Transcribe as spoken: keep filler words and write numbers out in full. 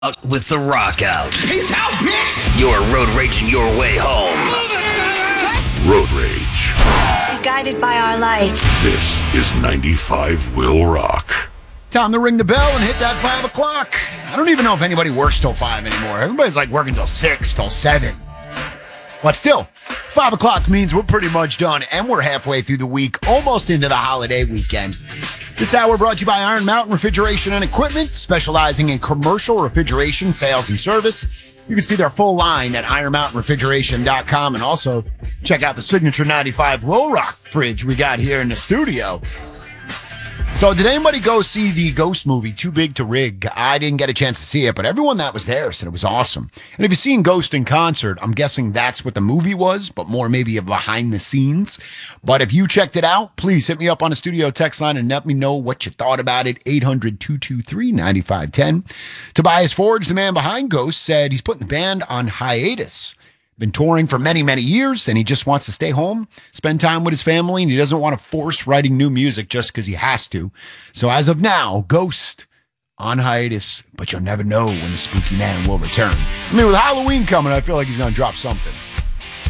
With the rock out. Peace out, bitch! You're road raging your way home. Road Rage. Guided by our light. This is ninety-five Will Rock. Time to ring the bell and hit that five o'clock. I don't even know if anybody works till five anymore. Everybody's like working till six, till seven. But still, five o'clock means we're pretty much done, and we're halfway through the week, almost into the holiday weekend. This hour brought to you by Iron Mountain Refrigeration and Equipment, specializing in commercial refrigeration sales and service. You can see their full line at iron mountain refrigeration dot com, and also check out the signature ninety-five Will Rock fridge we got here in the studio. So did anybody go see the Ghost movie, Too Big to Rig? I didn't get a chance to see it, but everyone that was there said it was awesome. And if you've seen Ghost in concert, I'm guessing that's what the movie was, but more maybe a behind the scenes. But if you checked it out, please hit me up on the studio text line and let me know what you thought about it. eight hundred, two two three, nine five one zero. Tobias Forge, the man behind Ghost, said he's putting the band on hiatus. Been touring for many, many years, and he just wants to stay home, spend time with his family, and he doesn't want to force writing new music just because he has to. So as of now, Ghost on hiatus, but you'll never know when the spooky man will return. I mean, with Halloween coming, I feel like he's going to drop something.